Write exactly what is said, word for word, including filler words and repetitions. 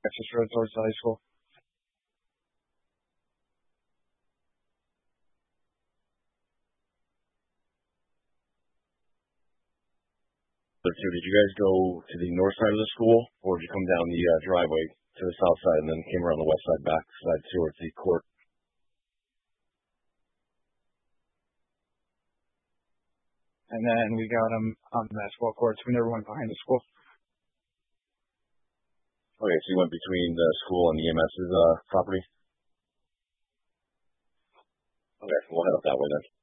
access road towards the high school. Did you guys go to the north side of the school, or did you come down the uh, driveway to the south side and then came around the west side back side towards the court? And then we got them on the basketball courts. We never went behind the school. Okay, so you went between the school and the E M S's uh, property? Okay, we'll head up that way then.